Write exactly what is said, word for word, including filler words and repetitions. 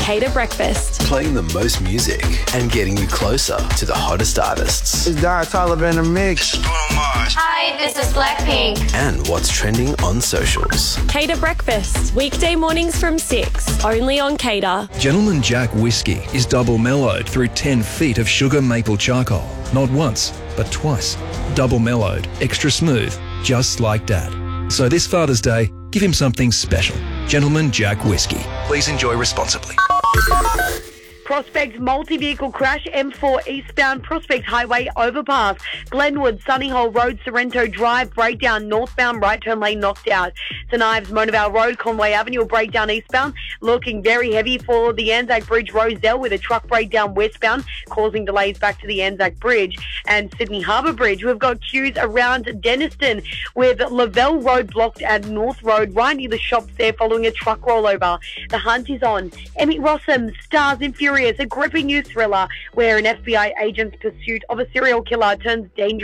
Cater Breakfast. Playing the most music and getting you closer to the hottest artists. It's Don Toliver in the mix. Hi, this is Blackpink. And what's trending on socials. Cater Breakfast. Weekday mornings from six. Only on Cater. Gentleman Jack Whiskey is double mellowed through ten feet of sugar maple charcoal. Not once, but twice. Double mellowed, extra smooth, just like Dad. So this Father's Day, give him something special. Gentleman Jack Whiskey. Please enjoy responsibly. Prospect multi-vehicle crash, M four eastbound Prospect Highway overpass. Glenwood, Sunnyhole Road, Sorrento Drive, breakdown northbound, right turn lane knocked out. St Ives, Monavale Road, Conway Avenue, breakdown eastbound. Looking very heavy for the Anzac Bridge, Rosedale, with a truck breakdown westbound, causing delays back to the Anzac Bridge. And Sydney Harbour Bridge, we've got queues around Denniston, with Lavelle Road blocked at North Road, right near the shops there following a truck rollover. The hunt is on. Emmy Rossum stars in Furious, a gripping new thriller where an F B I agent's pursuit of a serial killer turns dangerous